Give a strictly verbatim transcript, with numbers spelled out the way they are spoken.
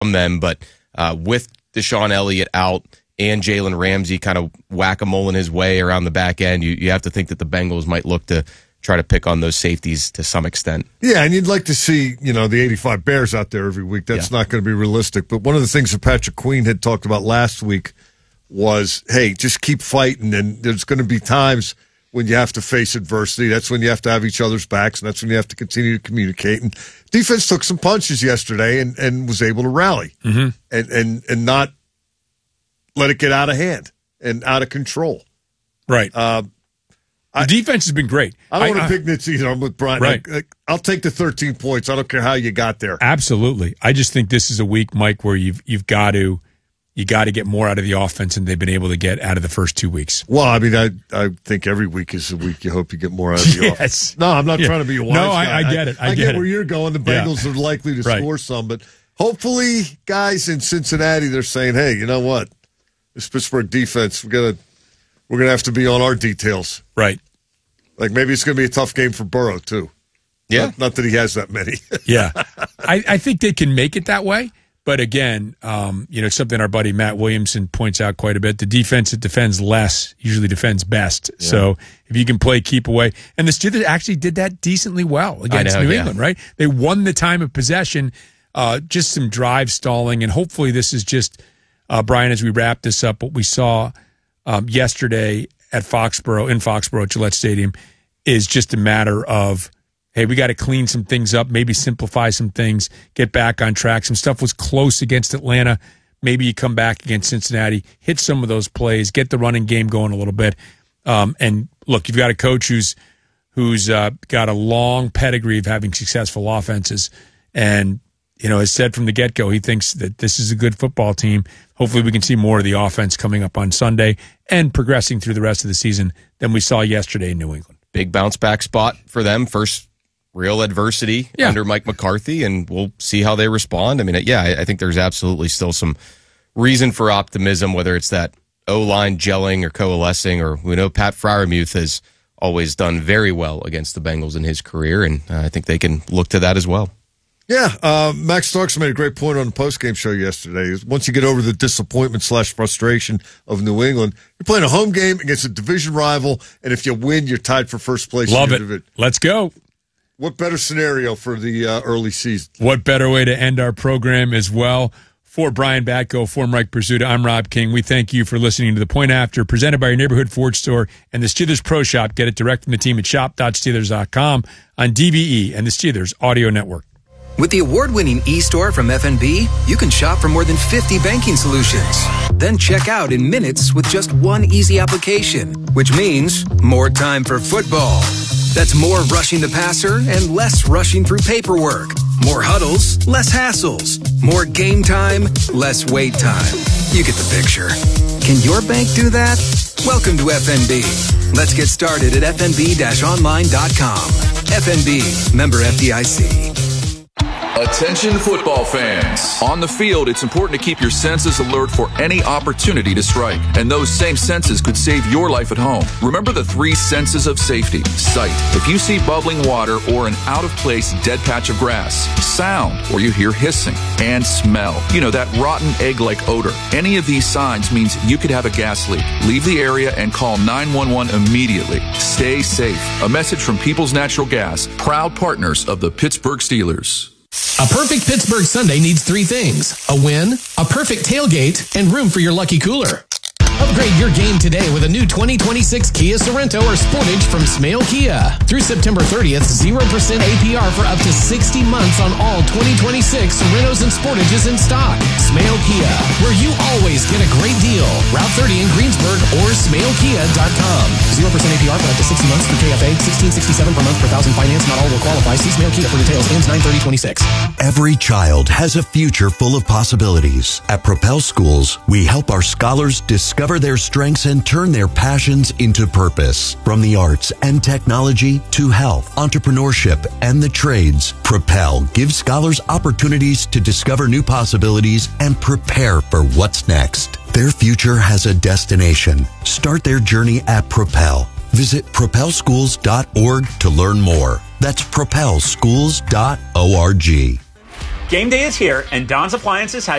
from them, but uh, with Deshaun Elliott out and Jalen Ramsey kind of whack-a-mole his way around the back end, you, you have to think that the Bengals might look to try to pick on those safeties to some extent. Yeah, and you'd like to see, you know, the eighty-five Bears out there every week. That's yeah. not going to be realistic. But one of the things that Patrick Queen had talked about last week was, hey, just keep fighting, and there's going to be times when you have to face adversity. That's when you have to have each other's backs, and that's when you have to continue to communicate. And defense took some punches yesterday and, and was able to rally mm-hmm. and, and, and not let it get out of hand and out of control. Right. Uh, the I, defense has been great. I don't I, want I, to pick nits either. I'm with Brian. Right. I, I'll take the thirteen points. I don't care how you got there. Absolutely. I just think this is a week, Mike, where you've you've got to you got to get more out of the offense than they've been able to get out of the first two weeks. Well, I mean, I I think every week is a week you hope you get more out of the yes. offense. No, I'm not yeah. trying to be a wise no, guy. I, I get it. I, I get, get it. where you're going. The Bengals yeah. are likely to right. score some, but hopefully, guys in Cincinnati, they're saying, "Hey, you know what? This Pittsburgh defense, we're gonna we're gonna have to be on our details." Right. Like maybe it's gonna be a tough game for Burrow too. Yeah. Not, not that he has that many. yeah. I, I think they can make it that way. But again, um, you know, it's something our buddy Matt Williamson points out quite a bit. The defense that defends less usually defends best. Yeah. So if you can play keep away, and the Steelers actually did that decently well against know, New yeah. England, right? They won the time of possession, uh, just some drive stalling, and hopefully this is just uh, Brian. As we wrap this up, what we saw um, yesterday at Foxborough in Foxborough at Gillette Stadium is just a matter of, hey, we got to clean some things up, maybe simplify some things, get back on track. Some stuff was close against Atlanta. Maybe you come back against Cincinnati, hit some of those plays, get the running game going a little bit. Um, and look, you've got a coach who's who's uh, got a long pedigree of having successful offenses, and you know has said from the get-go he thinks that this is a good football team. Hopefully, we can see more of the offense coming up on Sunday and progressing through the rest of the season than we saw yesterday in New England. Big bounce back spot for them. First real adversity yeah. under Mike McCarthy, and we'll see how they respond. I mean, yeah, I think there's absolutely still some reason for optimism, whether it's that O-line gelling or coalescing, or we know Pat Freiermuth has always done very well against the Bengals in his career, and uh, I think they can look to that as well. Yeah, uh, Max Starks made a great point on the postgame show yesterday. Once you get over the disappointment slash frustration of New England, you're playing a home game against a division rival, and if you win, you're tied for first place. Love in your it. division. Let's go. What better scenario for the uh, early season? What better way to end our program as well? For Brian Batko, for Mike Pursuta, I'm Rob King. We thank you for listening to The Point After, presented by your neighborhood Ford store and the Steelers Pro Shop. Get it direct from the team at shop dot steelers dot com on D B E and the Steelers Audio Network. With the award-winning e-store from F N B, you can shop for more than fifty banking solutions. Then check out in minutes with just one easy application, which means more time for football. That's more rushing the passer and less rushing through paperwork. More huddles, less hassles. More game time, less wait time. You get the picture. Can your bank do that? Welcome to F N B. Let's get started at f n b dash online dot com. F N B, member F D I C. Attention football fans. On the field, it's important to keep your senses alert for any opportunity to strike. And those same senses could save your life at home. Remember the three senses of safety. Sight, if you see bubbling water or an out-of-place dead patch of grass. Sound, or you hear hissing. And smell, you know, that rotten egg-like odor. Any of these signs means you could have a gas leak. Leave the area and call nine one one immediately. Stay safe. A message from People's Natural Gas, proud partners of the Pittsburgh Steelers. A perfect Pittsburgh Sunday needs three things: a win, a perfect tailgate, and room for your lucky cooler. Upgrade your game today with a new twenty twenty-six Kia Sorento or Sportage from Smale Kia. Through September thirtieth, zero percent A P R for up to sixty months on all twenty twenty-six Sorentos and Sportages in stock. Smale Kia, where you always get a great deal. Route thirty in Greensburg or smale kia dot com. zero percent A P R for up to sixty months through K F A. sixteen sixty-seven per month per thousand finance. Not all will qualify. See Smale Kia for details. Ends nine thirty twenty-six. Every child has a future full of possibilities. At Propel Schools, we help our scholars discover their strengths and turn their passions into purpose. From the arts and technology to health, entrepreneurship, and the trades, Propel gives scholars opportunities to discover new possibilities and prepare for what's next. Their future has a destination. Start their journey at Propel. Visit propel schools dot org to learn more. That's propel schools dot org. Game day is here, and Don's Appliances has